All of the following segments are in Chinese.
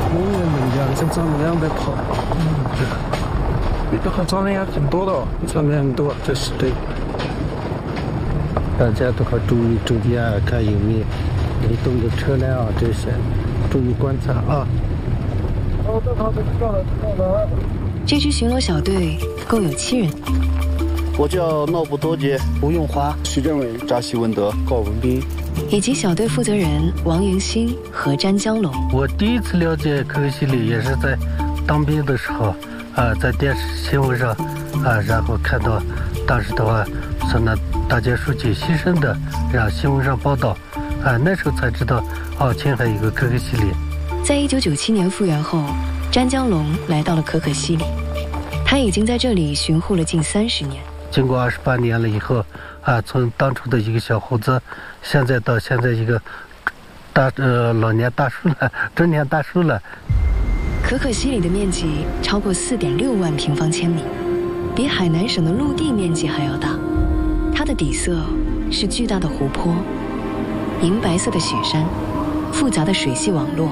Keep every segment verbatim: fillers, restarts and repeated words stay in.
公园人家像咱们两在跑，嗯，对，这和咱们也挺多的，咱们很多，这是对。大家都要注意注意啊，看有没有移动的车辆啊，这些注意观察啊。好的，好的，知道了，知道了。 这支巡逻小队共有七人。 我叫诺布多杰、吴永华、徐振伟、扎西文德、高文斌， 以及小队负责人王云新和詹江龙。 我第一次了解可可西里也是在当兵的时候，啊、呃，在电视新闻上，啊、呃，然后看到当时的话，说那大街书记牺牲的，让新闻上报道，啊、呃，那时候才知道，哦，青海有个可可西里。 在一九九七年复员后，詹江龙来到了可可西里，他已经在这里巡护了近三十年。 经过二十八年了以后，啊，从当初的一个小伙子，现在到现在一个大呃老年大叔了，中年大叔了。 可可西里的面积超过四点六万平方千米，比海南省的陆地面积还要大。它的底色是巨大的湖泊，银白色的雪山，复杂的水系网络。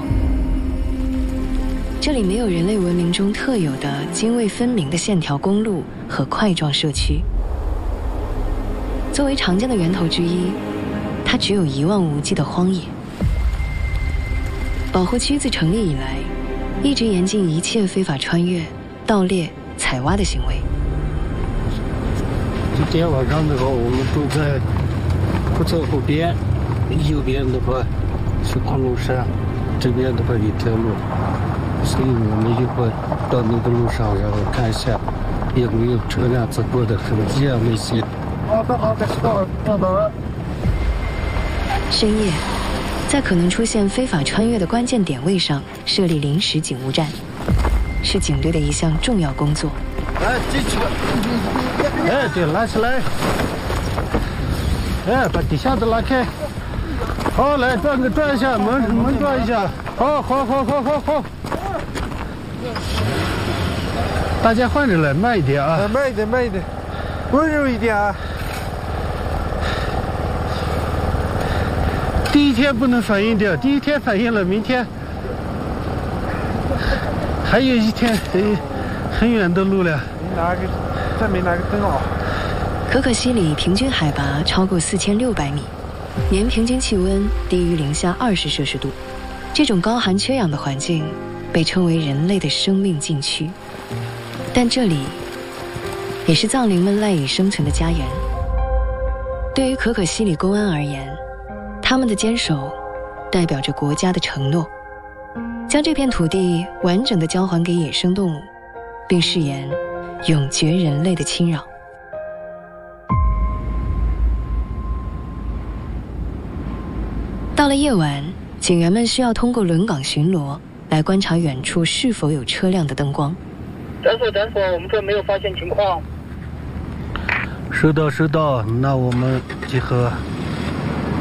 这里没有人类文明中特有的泾渭分明的线条公路和块状社区。作为长江的源头之一，它只有一望无际的荒野。保护区自成立以来，一直严禁一切非法穿越、盗猎、采挖的行为。 今天晚上的话，我们住在不侧湖边，右边的话是昆仑山，这边的话一条路。所以我们一会儿到那个路上，然后看一下有没有车辆走过的痕迹啊那些。好的，好的，到了，到了。 深夜，在可能出现非法穿越的关键点位上设立临时警务站，是警队的一项重要工作。 来，进去吧。哎，对，拉起来。哎，把底下的拉开。好，来转个转一下，门门转一下。好，好，好，好，好，好。大家换着来，慢一点啊！ 慢一点，慢一点，温柔一点啊！ 第一天不能反应掉，第一天反应了，明天还有一天很很远的路了。 你拿个，再没拿个灯啊！ 可可西里平均海拔超过四千六百米，年平均气温低于零下二十摄氏度。这种高寒缺氧的环境被称为人类的生命禁区，但这里也是藏羚们赖以生存的家园。对于可可西里公安而言，他们的坚守代表着国家的承诺，将这片土地完整地交还给野生动物，并誓言永绝人类的侵扰。到了夜晚，警员们需要通过轮岗巡逻来观察远处是否有车辆的灯光。 诊所诊所，我们这没有发现情况。 收到收到，那我们集合。